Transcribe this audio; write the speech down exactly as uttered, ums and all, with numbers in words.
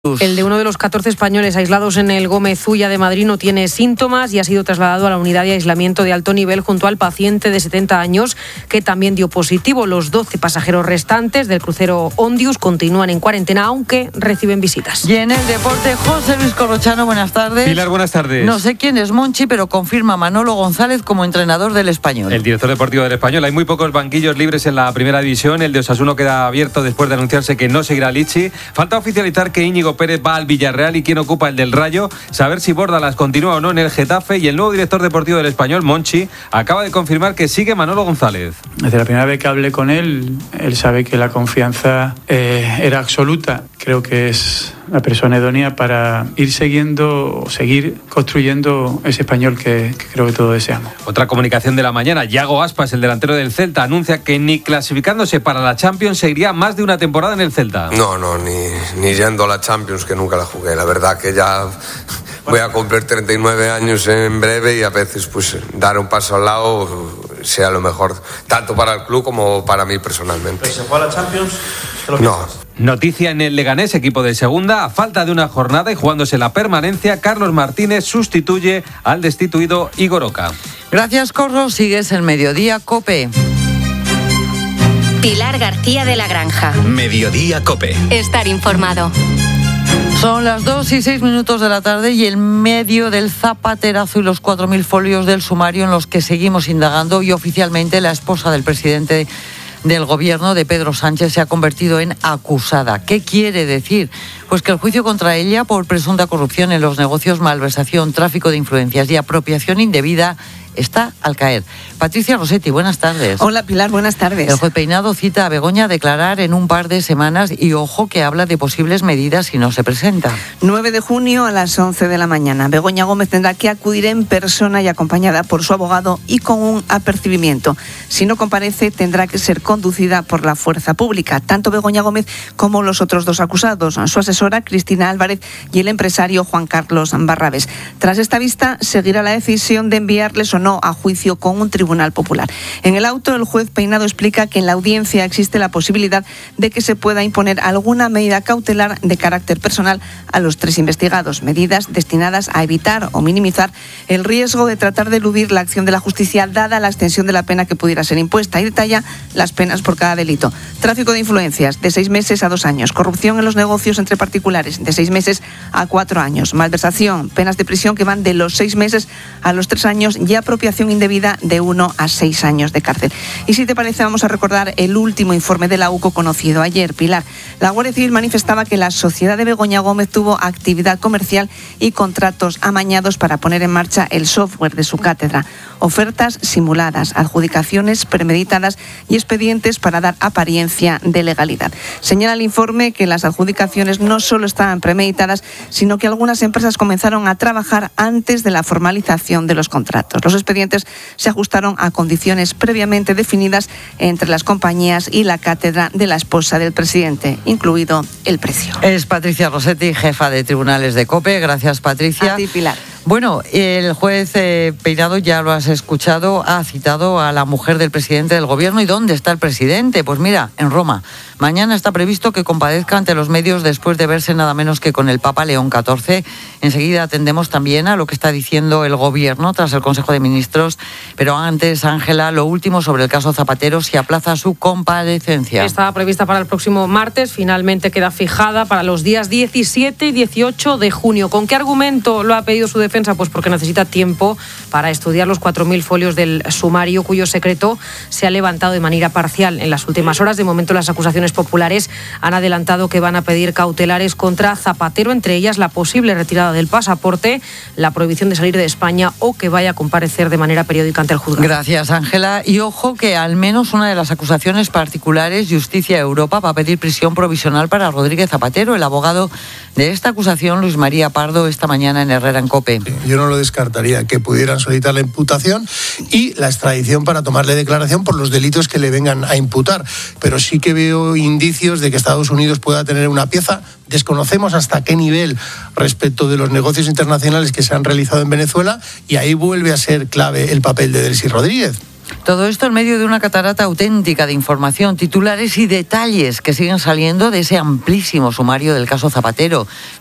El de uno de los catorce españoles aislados en el Gómez Ulla de Madrid no tiene síntomas y ha sido trasladado a la unidad de aislamiento de alto nivel junto al paciente de setenta años que también dio positivo. Los doce pasajeros restantes del crucero Ondius continúan en cuarentena, aunque reciben visitas. Y en el deporte, José Luis Corrochano, buenas tardes. Pilar, buenas tardes. No sé quién es Monchi, pero confirma Manolo González como entrenador del Español. El director deportivo del Español. Hay muy pocos banquillos libres en la primera división. El de Osasuna queda abierto después de anunciarse que no seguirá Lichi. Falta oficializar que Íñigo Pérez va al Villarreal y quién ocupa el del Rayo, saber si Bórdalas continúa o no en el Getafe, y el nuevo director deportivo del Español, Monchi, acaba de confirmar que sigue Manolo González. Desde la primera vez que hablé con él, él sabe que la confianza eh, era absoluta. Creo que es la persona idónea para ir siguiendo o seguir construyendo ese Español que, que creo que todos deseamos. Otra comunicación de la mañana, Yago Aspas, el delantero del Celta, anuncia que ni clasificándose para la Champions seguiría más de una temporada en el Celta. No, no, ni, ni yendo a la Champions, que nunca la jugué. La verdad que ya voy a cumplir treinta y nueve años en breve y a veces pues dar un paso al lado sea lo mejor, tanto para el club como para mí personalmente. ¿Pero se fue a la Champions? No. Noticia en el Leganés, equipo de segunda, a falta de una jornada y jugándose la permanencia, Carlos Martínez sustituye al destituido Igor Oca. Gracias, Corro. Sigues en Mediodía COPE. Pilar García de la Granja. Mediodía COPE. Estar informado. Son las dos y seis minutos de la tarde y en medio del zapaterazo y los cuatro mil folios del sumario en los que seguimos indagando, y oficialmente la esposa del presidente del gobierno de Pedro Sánchez se ha convertido en acusada. ¿Qué quiere decir? Pues que el juicio contra ella por presunta corrupción en los negocios, malversación, tráfico de influencias y apropiación indebida está al caer. Patricia Rossetti, buenas tardes. Hola Pilar, buenas tardes. El juez Peinado cita a Begoña a declarar en un par de semanas y ojo que habla de posibles medidas si no se presenta. nueve de junio a las once de la mañana. Begoña Gómez tendrá que acudir en persona y acompañada por su abogado y con un apercibimiento. Si no comparece, tendrá que ser conducida por la fuerza pública, tanto Begoña Gómez como los otros dos acusados, su asesora Cristina Álvarez y el empresario Juan Carlos Barrabés. Tras esta vista, seguirá la decisión de enviarles o no a juicio con un tribunal popular. En el auto, el juez Peinado explica que en la audiencia existe la posibilidad de que se pueda imponer alguna medida cautelar de carácter personal a los tres investigados, medidas destinadas a evitar o minimizar el riesgo de tratar de eludir la acción de la justicia dada la extensión de la pena que pudiera ser impuesta, y detalla las penas por cada delito. Tráfico de influencias, de seis meses a dos años. Corrupción en los negocios entre particulares, de seis meses a cuatro años. Malversación, penas de prisión que van de los seis meses a los tres años y apropiación indebida de uno a seis años de cárcel. Y si te parece, vamos a recordar el último informe de la U C O conocido ayer, Pilar. La Guardia Civil manifestaba que la sociedad de Begoña Gómez tuvo actividad comercial y contratos amañados para poner en marcha el software de su cátedra. Ofertas simuladas, adjudicaciones premeditadas y expedientes para dar apariencia de legalidad. Señala el informe que las adjudicaciones no solo estaban premeditadas, sino que algunas empresas comenzaron a trabajar antes de la formalización de los contratos. Los expedientes se ajustaron a condiciones previamente definidas entre las compañías y la cátedra de la esposa del presidente, incluido el precio. Es Patricia Rossetti, jefa de tribunales de COPE. Gracias, Patricia. A ti, Pilar. Bueno, el juez eh, Peinado, ya lo has escuchado, ha citado a la mujer del presidente del gobierno. ¿Y dónde está el presidente? Pues mira, en Roma. Mañana está previsto que comparezca ante los medios después de verse nada menos que con el Papa León catorce. Enseguida atendemos también a lo que está diciendo el gobierno tras el Consejo de Ministros. Pero antes, Ángela, lo último sobre el caso Zapatero, si aplaza su comparecencia. Estaba prevista para el próximo martes, finalmente queda fijada para los días diecisiete y dieciocho de junio. ¿Con qué argumento lo ha pedido su defensa? Pues porque necesita tiempo para estudiar los cuatro mil folios del sumario, cuyo secreto se ha levantado de manera parcial en las últimas horas. De momento, las acusaciones populares han adelantado que van a pedir cautelares contra Zapatero, entre ellas la posible retirada del pasaporte, la prohibición de salir de España o que vaya a comparecer de manera periódica ante el juzgado. Gracias, Ángela. Y ojo que al menos una de las acusaciones particulares, Justicia Europa, va a pedir prisión provisional para Rodríguez Zapatero. El abogado de esta acusación, Luis María Pardo, esta mañana en Herrera en COPE. Yo no lo descartaría, que pudieran solicitar la imputación y la extradición para tomarle declaración por los delitos que le vengan a imputar. Pero sí que veo indicios de que Estados Unidos pueda tener una pieza. Desconocemos hasta qué nivel respecto de los negocios internacionales que se han realizado en Venezuela, y ahí vuelve a ser clave el papel de Delcy Rodríguez. Todo esto en medio de una catarata auténtica de información, titulares y detalles que siguen saliendo de ese amplísimo sumario del caso Zapatero.